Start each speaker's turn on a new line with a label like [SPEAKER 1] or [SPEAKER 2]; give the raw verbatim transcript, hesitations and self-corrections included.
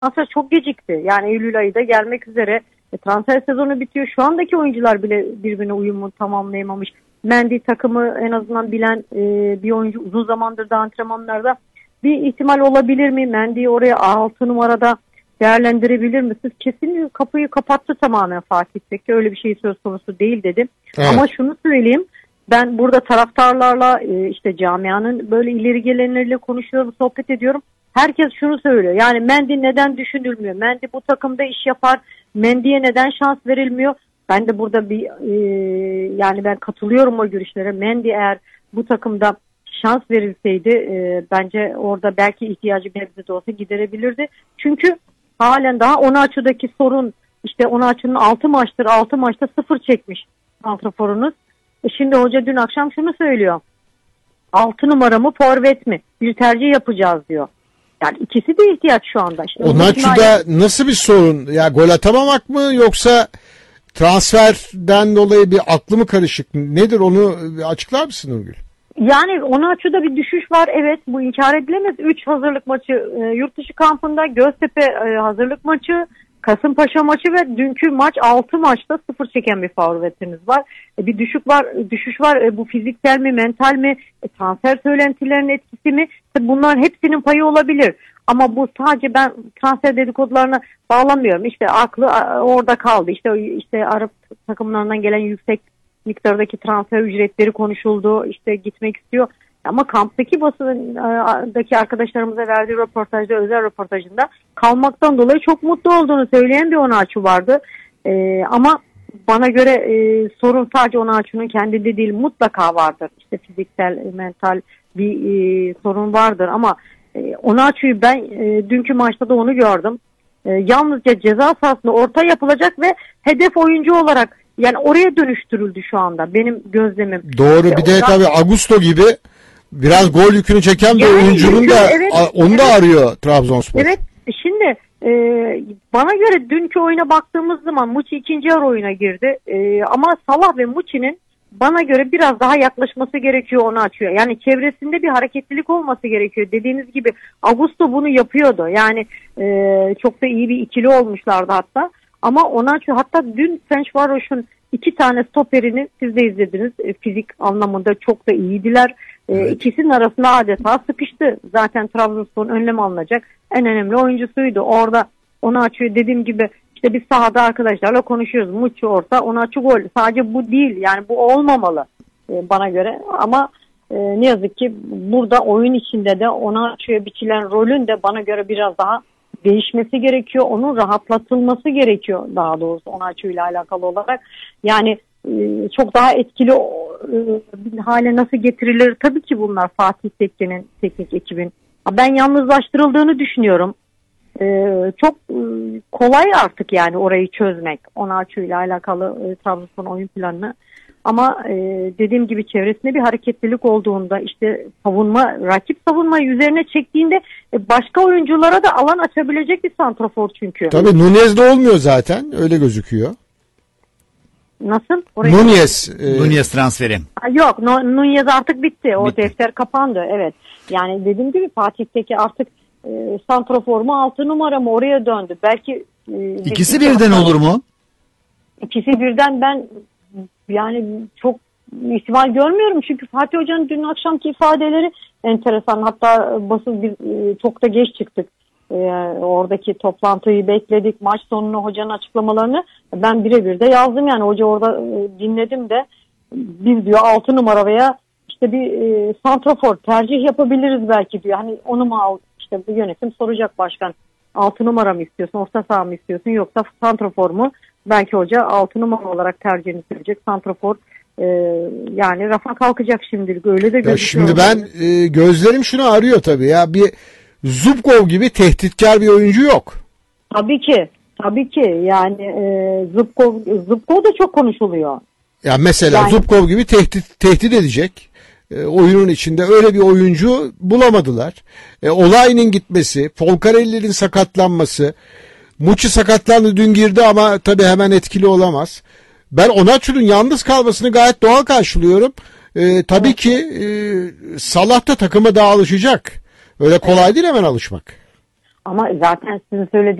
[SPEAKER 1] transfer çok gecikti. Yani Eylül ayı da gelmek üzere. E, transfer sezonu bitiyor. Şu andaki oyuncular bile birbirine uyumu tamamlayamamış. Mendy takımı en azından bilen e, bir oyuncu, uzun zamandır da antrenmanlarda. Bir ihtimal olabilir mi? Mendy'yi oraya altı numarada değerlendirebilir misiniz? Kesin kapıyı kapattı tamamen Fatih Tekke. Öyle bir şey söz konusu değil dedim. Evet. Ama şunu söyleyeyim. Ben burada taraftarlarla e, işte camianın böyle ileri gelenleriyle konuşuyorum, sohbet ediyorum. Herkes şunu söylüyor. Yani Mendy neden düşünülmüyor? Mendy bu takımda iş yapar. Mendy'ye neden şans verilmiyor? Ben de burada bir e, yani ben katılıyorum o görüşlere. Mendy eğer bu takımda şans verilseydi e, bence orada belki ihtiyacı bir nebze de olsa giderebilirdi. Çünkü halen daha Onaçu'daki sorun, işte Onaçu'nun altı maçtır altı maçta sıfır çekmiş santraforunuz. E şimdi hoca dün akşam şunu söylüyor. altı numara mı forvet mi? Bir tercih yapacağız diyor. Yani ikisi de ihtiyaç şu anda. İşte
[SPEAKER 2] Onaçu'da nasıl bir sorun? Ya gol atamamak mı yoksa transferden dolayı bir aklı mı karışık? Nedir, onu açıklar mısın Nurgül?
[SPEAKER 1] Yani Onaçu'da bir düşüş var, evet, bu inkar edilemez. üç hazırlık maçı e, yurt dışı kampında, Göztepe e, hazırlık maçı, Kasımpaşa maçı ve dünkü maç altı maçta sıfır çeken bir forvetiniz var. E, bir düşük var, düşüş var. E, bu fiziksel mi, mental mi, e, transfer söylentilerinin etkisi mi? E, bunların hepsinin payı olabilir. Ama bu sadece ben transfer dedikodularına bağlamıyorum. İşte aklı orada kaldı. İşte işte Arap takımlarından gelen yüksek miktardaki transfer ücretleri konuşuldu. İşte gitmek istiyor. Ama kamptaki basındaki arkadaşlarımıza verdiği röportajda, özel röportajında kalmaktan dolayı çok mutlu olduğunu söyleyen bir Onaçu vardı. Ee, ama bana göre e, sorun sadece Onaçu'nun kendinde değil, mutlaka vardır. İşte fiziksel, mental bir e, sorun vardır ama e, Onaçu'yu ben e, dünkü maçta da onu gördüm. E, yalnızca ceza sahasında orta yapılacak ve hedef oyuncu olarak, yani oraya dönüştürüldü şu anda benim gözlemim.
[SPEAKER 2] Doğru, bir de tabii Augusto gibi biraz gol yükünü çeken bir yani oyuncunun da evet, onu evet. da arıyor Trabzonspor.
[SPEAKER 1] Evet, şimdi e, bana göre dünkü oyuna baktığımız zaman Muçi ikinci yarı oyuna girdi. E, ama Salah ve Muçi'nin bana göre biraz daha yaklaşması gerekiyor, onu açıyor. Yani çevresinde bir hareketlilik olması gerekiyor. Dediğiniz gibi Augusto bunu yapıyordu. Yani e, çok da iyi bir ikili olmuşlardı hatta. Ama Onaçu, hatta dün Fenerbahçe'nin iki tane stoperini siz de izlediniz. E, fizik anlamında çok da iyiydiler. E, evet. İkisinin arasında adeta sıkıştı. Zaten Trabzonspor'un önlem alınacak en önemli oyuncusuydu. Orada Onaçu'yu dediğim gibi işte biz sahada arkadaşlarla konuşuyoruz. Muçi orta, Onaçu gol. Sadece bu değil, yani bu olmamalı e, bana göre. Ama e, ne yazık ki burada oyun içinde de Onaçu'ya biçilen rolün de bana göre biraz daha değişmesi gerekiyor. Onun rahatlatılması gerekiyor daha doğrusu Onaçu ile alakalı olarak. Yani e, çok daha etkili e, bir hale nasıl getirilir? Tabii ki bunlar Fatih Tekke'nin, teknik ekibin. Ben yalnızlaştırıldığını düşünüyorum. E, çok e, kolay artık yani orayı çözmek. Onaçu ile alakalı e, Trabzonspor'un oyun planını. Ama e, dediğim gibi çevresinde bir hareketlilik olduğunda, işte savunma, rakip savunmayı üzerine çektiğinde e, başka oyunculara da alan açabilecek bir santrafor çünkü.
[SPEAKER 2] Tabii Nunez'de olmuyor zaten, öyle gözüküyor.
[SPEAKER 1] Nasıl?
[SPEAKER 3] Orayı Nunez, e... Nunez transferi.
[SPEAKER 1] Ha, yok, Nunez artık bitti. O bitti. Defter kapandı. Evet. Yani dediğim gibi Fatih'teki artık e, santrafor mu, altı numara mı, oraya döndü. Belki
[SPEAKER 3] e, ikisi birden olur mu?
[SPEAKER 1] İkisi birden ben yani çok ihtimal görmüyorum. Çünkü Fatih Hoca'nın dün akşamki ifadeleri enteresan. Hatta basın bir çok da geç çıktık. Ee, oradaki toplantıyı bekledik. Maç sonunu hocanın açıklamalarını ben birebir de yazdım. Yani hoca orada e, dinledim de biz diyor altı numara veya işte bir e, santrafor tercih yapabiliriz belki diyor. Hani onu mu al, işte bu yönetim soracak başkan. altı numara mı istiyorsun, orta saha mı istiyorsun, yoksa santrafor mu? Belki hoca altı numara olarak tercihini söyleyecek. Santrafor e, yani rafa kalkacak şimdilik, öyle de gözüküyor.
[SPEAKER 2] Şimdi ben e, gözlerim şunu arıyor tabii ya, bir Zubkov gibi tehditkar bir oyuncu yok.
[SPEAKER 1] Tabii ki. Tabii ki. Yani e, Zubkov, Zubkov da çok konuşuluyor.
[SPEAKER 2] Ya mesela yani, Zubkov gibi tehdit tehdit edecek e, oyunun içinde öyle bir oyuncu bulamadılar. E, Olay'ın gitmesi, Folcarelli'nin sakatlanması, Muçi sakatlandı dün, girdi ama tabii hemen etkili olamaz. Ben Onaçu'nun yalnız kalmasını gayet doğal karşılıyorum. E, tabii evet. ki e, Salah da takıma daha alışacak. Öyle kolay evet. değil hemen alışmak.
[SPEAKER 1] Ama zaten sizin söylediğiniz